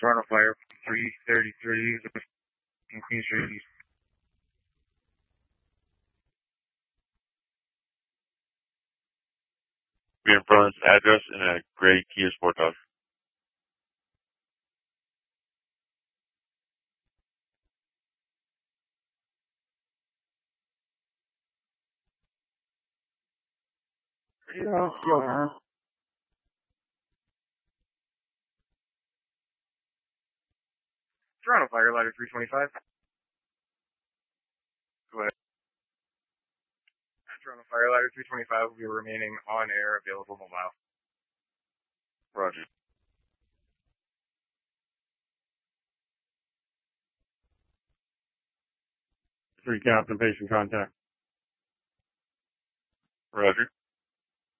Toronto Fire 333 in Queen Street East. Reinforce address in a gray Kia Sportage. Yeah, Toronto Fire Ladder 325. Go ahead. Toronto Fire Ladder 325 will be remaining on air, available mobile. Roger. 3 Captain, patient contact. Roger.